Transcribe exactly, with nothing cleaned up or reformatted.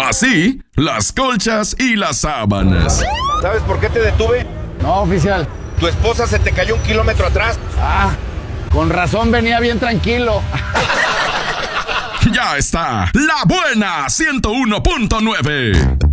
Así, las colchas y las sábanas. ¿Sabes por qué te detuve? No, oficial. Tu esposa se te cayó un kilómetro atrás. Ah, con razón venía bien tranquilo. Ya está, La Buena ciento uno punto nueve.